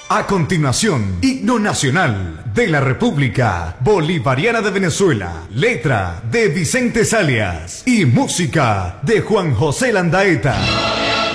A continuación, himno nacional de la República Bolivariana de Venezuela, letra de Vicente Salias y música de Juan José Landaeta.